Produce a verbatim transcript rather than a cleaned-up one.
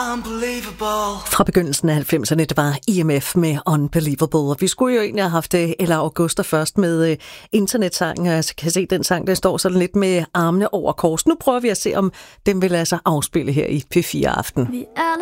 Fra begyndelsen af halvfemserne, det var I M F med Unbelievable. Og vi skulle jo egentlig have haft Ella Augusta først med internetsangen, og jeg kan se, den sang, der står sådan lidt med armene over kors. Nu prøver vi at se, om den vil lade sig afspille her i P fire Aften.